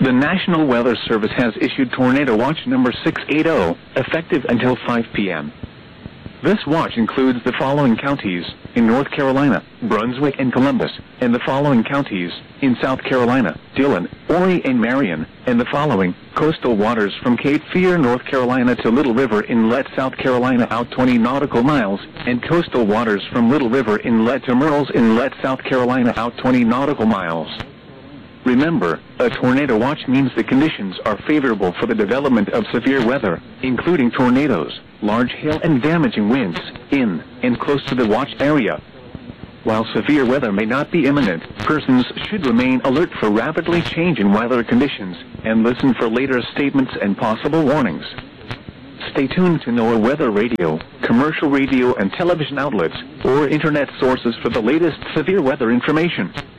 The National Weather Service has issued Tornado Watch number 680, effective until 5 p.m. This watch includes the following counties in North Carolina, Brunswick and Columbus, and the following counties in South Carolina, Dillon, Horry and Marion, and the following coastal waters from Cape Fear, North Carolina to Little River Inlet, South Carolina out 20 nautical miles, and coastal waters from Little River Inlet to Murrells Inlet, South Carolina out 20 nautical miles. Remember, a tornado watch means the conditions are favorable for the development of severe weather, including tornadoes, large hail and damaging winds, in and close to the watch area. While severe weather may not be imminent, persons should remain alert for rapidly changing weather conditions, and listen for later statements and possible warnings. Stay tuned to NOAA weather radio, commercial radio and television outlets, or internet sources for the latest severe weather information.